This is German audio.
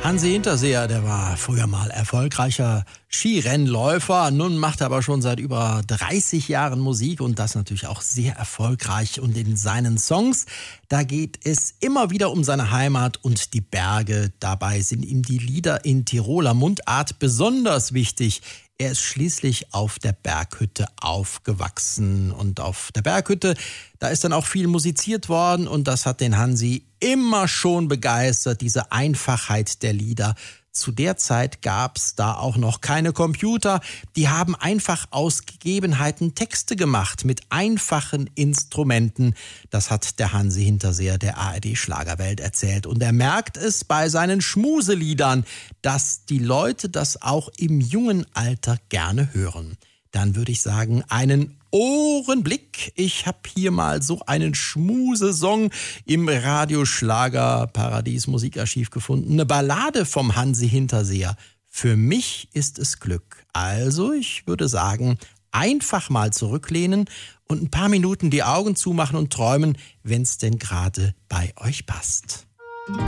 Hansi Hinterseher, der war früher mal erfolgreicher Skirennläufer. Nun macht er aber schon seit über 30 Jahren Musik und das natürlich auch sehr erfolgreich. Und in seinen Songs, da geht es immer wieder um seine Heimat und die Berge. Dabei sind ihm die Lieder in Tiroler Mundart besonders wichtig. Er ist schließlich auf der Berghütte aufgewachsen. Und auf der Berghütte, da ist dann auch viel musiziert worden. Und das hat den Hansi immer schon begeistert, diese Einfachheit der Lieder. Zu der Zeit gab's da auch noch keine Computer. Die haben einfach aus Gegebenheiten Texte gemacht mit einfachen Instrumenten. Das hat der Hansi Hinterseher der ARD Schlagerwelt erzählt. Und er merkt es bei seinen Schmuseliedern, dass die Leute das auch im jungen Alter gerne hören. Dann würde ich sagen, einen Ohrenblick. Ich habe hier mal so einen Schmusesong im Radioschlager Paradies Musikarchiv gefunden. Eine Ballade vom Hansi Hinterseher. Für mich ist es Glück. Also ich würde sagen, einfach mal zurücklehnen und ein paar Minuten die Augen zumachen und träumen, wenn's denn gerade bei euch passt.